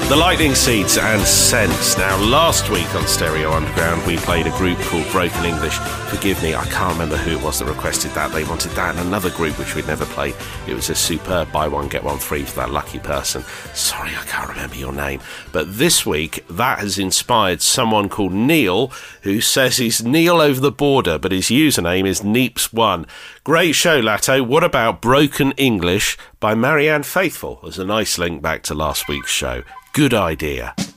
The Lightning Seeds and Sense. Now, last week on Stereo Underground, we played a group called Broken English. Forgive me, I can't remember who it was that requested that. They wanted that and another group which we'd never played. It was a superb buy one, get one free for that lucky person. Sorry, I can't remember your name. But this week, that has inspired someone called Neil, who says he's Neil over the border, but his username is Neeps1. Great show, Latto. What about Broken English by Marianne Faithfull? As a nice link back to last week's show. Good idea.